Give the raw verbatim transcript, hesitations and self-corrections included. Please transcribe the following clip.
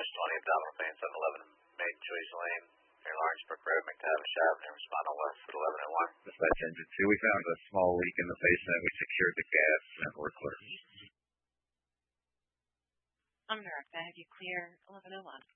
dash twenty, abdominal pain, seven eleven Maiden Choice Lane, near Lawrenceburg Road, McTavish Avenue, respond on West at eleven oh one. Dispatch engine two, we found a small leak in the basement. We secured the gas and we're clear. I'm direct. I have you clear eleven oh one.